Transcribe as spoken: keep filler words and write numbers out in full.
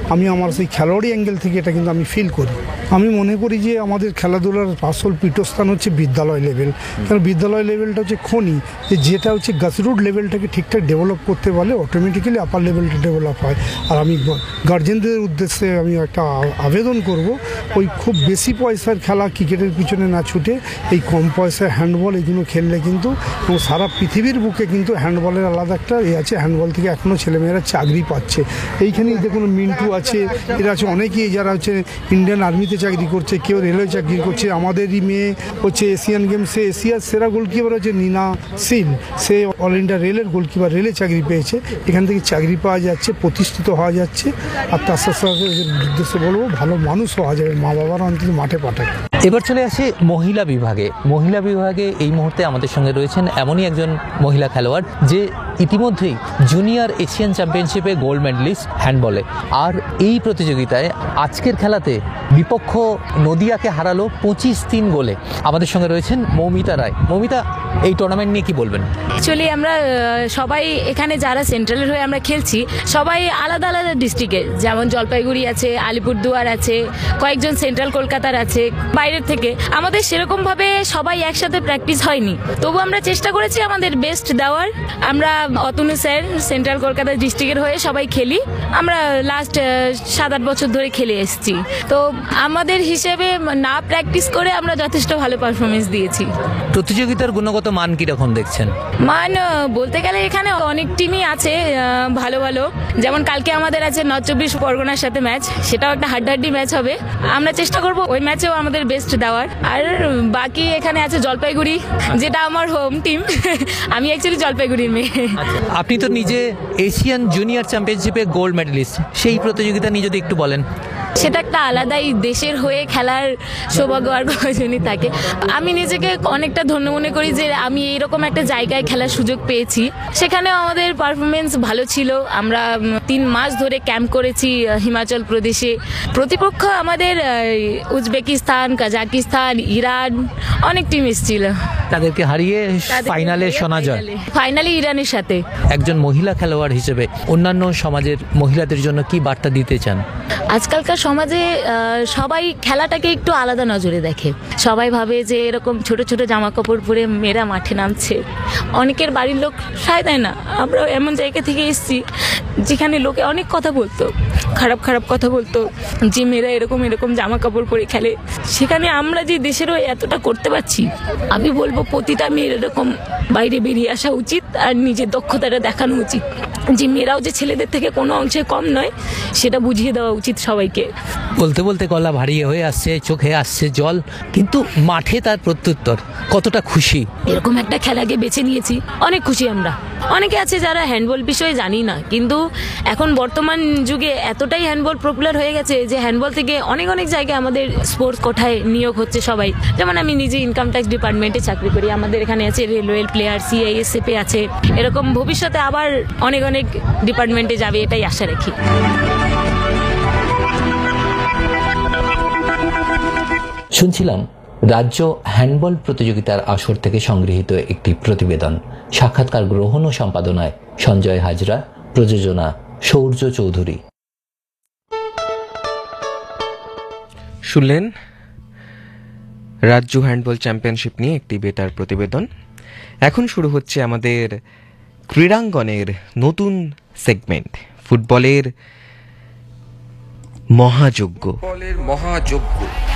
আমি আমার সেই খেলোয়াড়ি অ্যাঙ্গেল থেকে এটা কিন্তু আমি ফিল করি। আমি মনে করি যে আমাদের খেলাধুলার আসল পীঠস্থান হচ্ছে বিদ্যালয় লেভেল, কারণ বিদ্যালয় লেভেলটা হচ্ছে খনি, যে যেটা হচ্ছে গ্রাসরুট লেভেলটাকে ঠিকঠাক ডেভেলপ করতে পারলে অটোমেটিক্যালি আপার লেভেলটা ডেভেলপ হয়। আর আমি গার্জেনদের উদ্দেশ্যে আমি একটা আবেদন করব, ওই খুব বেশি পয়সার খেলা ক্রিকেটের পিছনে না ছুটে এই কম পয়সায় হ্যান্ডবল এগুলো খেললে কিন্তু, এবং সারা পৃথিবীর বুকে কিন্তু হ্যান্ডবলের আলাদা একটা এ আছে, হ্যান্ডবল থেকে এখনও ছেলেমেয়েরা চাকরি পাচ্ছে। এইখানেই দেখুন মিন্টু আছে, এরা আছে অনেকেই যারা হচ্ছে ইন্ডিয়ান আর্মিতে চাকরি করছে, কেউ রেলওয়ে চাকরি করছে। আমাদেরই মেয়ে হচ্ছে এশিয়ান গেমসে এশিয়ার সেরা গোলকিপার হচ্ছে নীনা সিল, সে অল ইন্ডিয়া রেলের গোলকিপার, রেলে চাকরি পেয়েছে। এখান থেকে চাকরি পাওয়া যাচ্ছে, প্রতিষ্ঠিত হওয়া যাচ্ছে। আর তার সাথে সাথে উদ্দেশ্যে বলবো ভালো মানুষ হওয়া যাবে, মা বাবারা অন্তত মাঠে পাঠায়। এবার চলে আসি মহিলা বিভাগে। মহিলা বিভাগে এই মুহূর্তে আমাদের সঙ্গে রয়েছেন এমনই একজন মহিলা খেলোয়াড় যে ইতিমধ্যেই জুনিয়র এশিয়ান চ্যাম্পিয়নশিপে গোল্ড মেডেলিস্ট হ্যান্ডবলে। আর এই প্রতিযোগিতায় আজকের খেলাতে বিপক্ষ নদিয়াকে হারালো পঁচিশ তিন গোলে। আমাদের সঙ্গে রয়েছেন মৌমিতা রায়। মৌমিতা, এই টুর্নামেন্ট নিয়ে কি বলবেন? অ্যাকচুয়ালি আমরা সবাই এখানে যারা সেন্ট্রালের হয়ে আমরা খেলছি সবাই আলাদা আলাদা ডিস্ট্রিক্টে, যেমন জলপাইগুড়ি আছে, আলিপুরদুয়ার আছে, কয়েকজন সেন্ট্রাল কলকাতার আছে, বাইরের থেকে। আমাদের সেরকমভাবে সবাই একসাথে প্র্যাকটিস হয়নি, তবু আমরা চেষ্টা করেছি আমাদের বেস্ট দেওয়ার। আমরা অতনু স্যার সেন্ট্রাল কলকাতা ডিস্ট্রিক্টের হয়ে সবাই খেলি। আমরা লাস্ট সাত আট বছর ধরে খেলে এসেছি, তো আমাদের হিসেবে না প্র্যাকটিস করে আমরা যথেষ্ট ভালো পারফরমেন্স দিয়েছি। প্রতিযোগিতার গুণগত মান কিরকম দেখছেন? মান বলতে গেলে এখানে অনেক টিমই আছে ভালো ভালো, যেমন কালকে আমাদের আছে নর্থ চব্বিশ পরগনার সাথে ম্যাচ, সেটাও একটা হাড্ডাহাড্ডি ম্যাচ হবে। আমরা চেষ্টা করব ওই ম্যাচেও আমাদের বেস্ট দেওয়ার। আর বাকি এখানে আছে জলপাইগুড়ি, যেটা আমার হোম টিম। আমি অ্যাকচুয়ালি জলপাইগুড়ির মেয়ে। আপনি তো নিজে এশিয়ান জুনিয়র চ্যাম্পিয়নশিপে গোল্ড মেডেলিস্ট, সেই প্রতিযোগিতা নিয়ে যদি একটু বলেন। সেটা একটা আলাদাই, দেশের হয়ে খেলার সৌভাগ্য আর কয়জনই থাকে। আমি নিজেকে অনেকটা ধন্য মনে করি যে আমি এইরকম একটা জায়গায় খেলার সুযোগ পেয়েছি। সেখানেও আমাদের পারফরমেন্স ভালো ছিল। আমরা তিন মাস ধরে ক্যাম্প করেছি হিমাচল প্রদেশে। প্রতিপক্ষ আমাদের উজবেকিস্তান, কাজাকিস্তান, ইরান, অনেক টিম এসেছিল। তাদেরকে হারিয়ে ফাইনালে শোনা যায়, ফাইনালি ইরানের সাথে। একজন মহিলা খেলোয়াড় হিসেবে অন্যান্য সমাজের মহিলাদের জন্য কি বার্তা দিতে চান? আজকালকার সমাজে সবাই খেলাটাকে একটু আলাদা নজরে দেখে। সবাই ভাবে যে এরকম ছোট ছোট জামা কাপড় পরে মেয়েরা মাঠে নামছে। অনেকের বাড়ির লোক সায় দেয় না। আমরা এমন জায়গা থেকে এসেছি যেখানে লোকে অনেক কথা বলতো, খারাপ খারাপ কথা বলতো যে মেয়েরা এরকম এরকম জামা কাপড় পরে খেলে। সেখানে আমরা যে দেশেরও এতটা করতে পারছি, আমি বলবো প্রতিটা মেয়ের এরকম বাইরে বেরিয়ে আসা উচিত আর নিজের দক্ষতাটা দেখানো উচিত, যে মেয়েরাও যে ছেলেদের থেকে কোনো অংশে কম নয় সেটা বুঝিয়ে দেওয়া উচিত সবাইকে। বলতে বলতে গলা ভারী হয়ে আসছে, চোখে আসছে জল, কিন্তু মাঠে তার প্রত্যুত্তর। কতটা খুশি এরকম একটা খেলাকে বেছে নিয়েছি, অনেক খুশি আমরা। অনেকে আছে যারা হ্যান্ডবল বিষয়ে জানি না, কিন্তু এখন বর্তমান যুগে এতটাই হ্যান্ডবল পপুলার হয়ে গেছে যে হ্যান্ডবল থেকে অনেক অনেক জায়গায় আমাদের স্পোর্টস কোঠায় নিয়োগ হচ্ছে সবাই। যেমন আমি নিজে ইনকাম ট্যাক্স ডিপার্টমেন্টে চাকরি করি, আমাদের এখানে আছে রেলওয়ে প্লেয়ার, সিআইএসএফে আছে। এরকম ভবিষ্যতে আবার অনেক অনেক ডিপার্টমেন্টে যাবে, এটাই আশা রাখি। শুনছিলাম রাজ্য হ্যান্ডবল প্রতিযোগিতার আসর থেকে সংগৃহীত একটি প্রতিবেদন। সাক্ষাৎকার গ্রহণ ও সম্পাদনায় সঞ্জয় হাজরা, প্রযোজনা সৌর্য চৌধুরী। শুনলেন রাজ্য হ্যান্ডবল চ্যাম্পিয়নশিপ নিয়ে একটি বেতার প্রতিবেদন। এখন শুরু হচ্ছে আমাদের ক্রীড়াঙ্গনের নতুন সেগমেন্ট, ফুটবলের মহাযজ্ঞ। ফুটবলের মহাযজ্ঞ।